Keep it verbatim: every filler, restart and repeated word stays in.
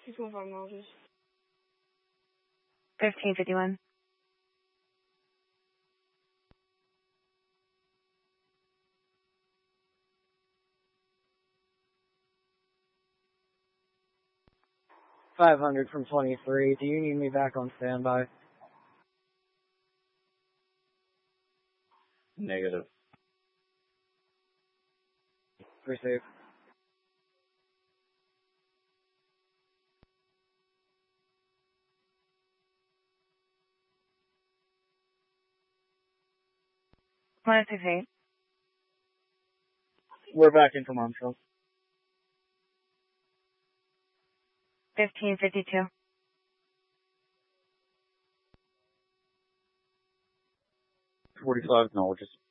six point five miles. fifteen fifty-one. five hundred from twenty-three. Do you need me back on standby? Negative. Receive. one six eight. We're back in from Armstrong. fifteen fifty-two. forty-five, acknowledges.